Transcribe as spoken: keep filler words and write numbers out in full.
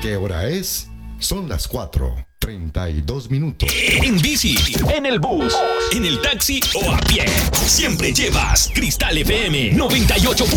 ¿Qué hora es? Son las cuatro, treinta y dos minutos. En bici, en el bus, en el taxi o a pie. Siempre llevas Cristal F M noventa y ocho punto